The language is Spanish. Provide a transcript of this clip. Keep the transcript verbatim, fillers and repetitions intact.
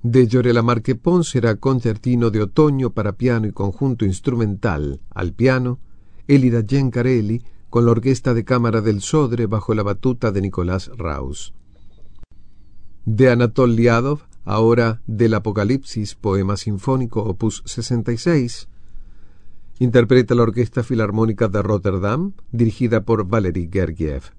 De Llorela Marquepón será concertino de otoño para piano y conjunto instrumental al piano, Elida Gencarelli, con la Orquesta de Cámara del Sodre bajo la batuta de Nicolás Raus. De Anatol Liadov, ahora del Apocalipsis, poema sinfónico opus sesenta y seis, interpreta la Orquesta Filarmónica de Rotterdam, dirigida por Valery Gergiev.